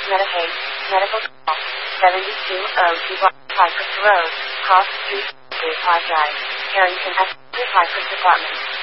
Medicaid, medical call, 7202 Cypress Road, Cross Street, Applied Drive, Harrington, Cypress Department.